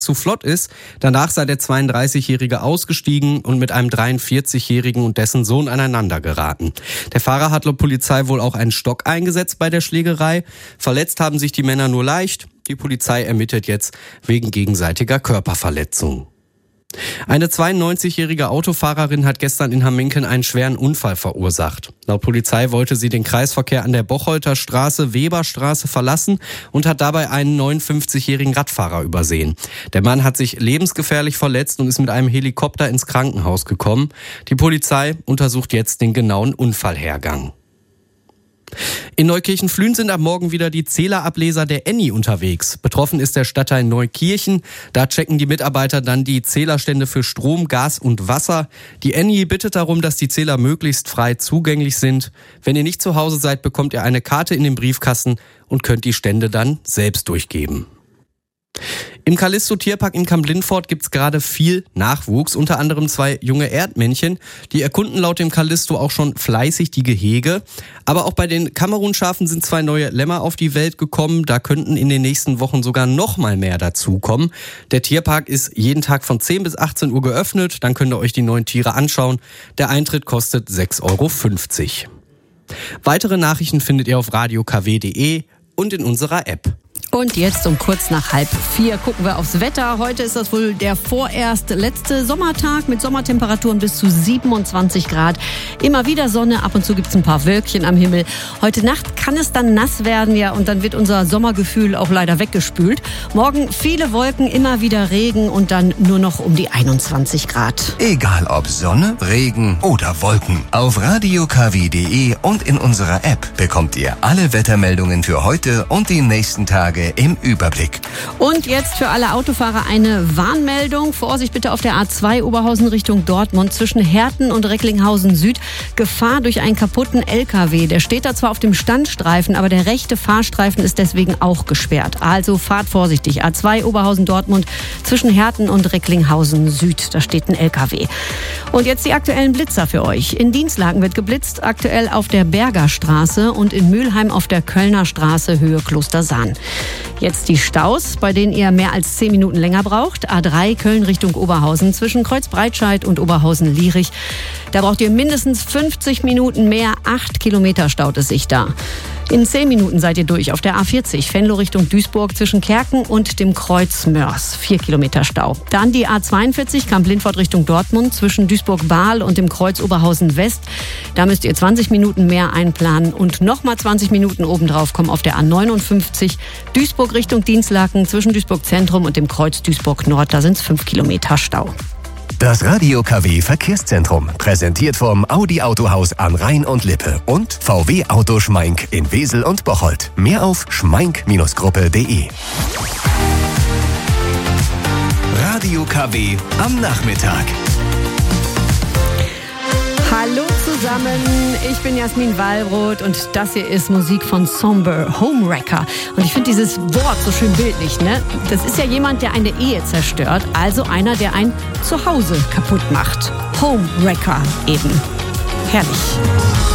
zu flott ist. Danach sei der 32-Jährige ausgestiegen und mit einem 43-Jährigen und dessen Sohn aneinander geraten. Der Fahrer hat laut Polizei wohl auch einen Stock eingesetzt bei der Schlägerei. Verletzt haben sich die Männer nur leicht. Die Polizei ermittelt jetzt wegen gegenseitiger Körperverletzung. Eine 92-jährige Autofahrerin hat gestern in Hamminkeln einen schweren Unfall verursacht. Laut Polizei wollte sie den Kreisverkehr an der Bocholter Straße, Weberstraße verlassen und hat dabei einen 59-jährigen Radfahrer übersehen. Der Mann hat sich lebensgefährlich verletzt und ist mit einem Helikopter ins Krankenhaus gekommen. Die Polizei untersucht jetzt den genauen Unfallhergang. In Neukirchen-Flühen sind am Morgen wieder die Zählerableser der ENI unterwegs. Betroffen ist der Stadtteil Neukirchen. Da checken die Mitarbeiter dann die Zählerstände für Strom, Gas und Wasser. Die ENI bittet darum, dass die Zähler möglichst frei zugänglich sind. Wenn ihr nicht zu Hause seid, bekommt ihr eine Karte in den Briefkasten und könnt die Stände dann selbst durchgeben. Im Callisto Tierpark in Kamp-Lintfort gibt's gerade viel Nachwuchs, unter anderem 2 junge Erdmännchen. Die erkunden laut dem Callisto auch schon fleißig die Gehege. Aber auch bei den Kamerunschafen sind 2 neue Lämmer auf die Welt gekommen. Da könnten in den nächsten Wochen sogar noch mal mehr dazukommen. Der Tierpark ist jeden Tag von 10 bis 18 Uhr geöffnet. Dann könnt ihr euch die neuen Tiere anschauen. Der Eintritt kostet 6,50 €. Weitere Nachrichten findet ihr auf radiokw.de und in unserer App. Und jetzt um kurz nach 3:30 gucken wir aufs Wetter. Heute ist das wohl der vorerst letzte Sommertag mit Sommertemperaturen bis zu 27 Grad. Immer wieder Sonne, ab und zu gibt's ein paar Wölkchen am Himmel. Heute Nacht kann es dann nass werden, ja, und dann wird unser Sommergefühl auch leider weggespült. Morgen viele Wolken, immer wieder Regen und dann nur noch um die 21 Grad. Egal ob Sonne, Regen oder Wolken. Auf radiokw.de und in unserer App bekommt ihr alle Wettermeldungen für heute und die nächsten Tage im Überblick. Und jetzt für alle Autofahrer eine Warnmeldung. Vorsicht bitte auf der A2 Oberhausen Richtung Dortmund zwischen Herten und Recklinghausen Süd. Gefahr durch einen kaputten LKW. Der steht da zwar auf dem Standstreifen, aber der rechte Fahrstreifen ist deswegen auch gesperrt. Also fahrt vorsichtig. A2 Oberhausen Dortmund zwischen Herten und Recklinghausen Süd. Da steht ein LKW. Und jetzt die aktuellen Blitzer für euch. In Dienstlaken wird geblitzt, aktuell auf der Bergerstraße und in Mülheim auf der Kölner Straße Höhe Klostersahn. Jetzt die Staus, bei denen ihr mehr als 10 Minuten länger braucht. A3 Köln Richtung Oberhausen zwischen Kreuzbreitscheid und Oberhausen-Lierich. Da braucht ihr mindestens 50 Minuten mehr. 8 Kilometer staut es sich da. In 10 Minuten seid ihr durch auf der A40 Venlo Richtung Duisburg zwischen Kerken und dem Kreuz Mörs. 4 Kilometer Stau. Dann die A42 Kamp-Lintfort Richtung Dortmund zwischen Duisburg-Bahl und dem Kreuz Oberhausen West. Da müsst ihr 20 Minuten mehr einplanen und nochmal 20 Minuten obendrauf kommen auf der A59 Duisburg Richtung Dienstlaken zwischen Duisburg Zentrum und dem Kreuz Duisburg Nord. Da sind es 5 Kilometer Stau. Das Radio KW Verkehrszentrum, präsentiert vom Audi Autohaus am Rhein und Lippe und VW Auto Schmeink in Wesel und Bocholt. Mehr auf schmeink-gruppe.de. Radio KW am Nachmittag. Hallo zusammen, ich bin Jasmin Wallroth und das hier ist Musik von Somber, Homewrecker. Und ich finde dieses Wort so schön bildlich, ne? Das ist ja jemand, der eine Ehe zerstört, also einer, der ein Zuhause kaputt macht. Homewrecker eben. Herrlich.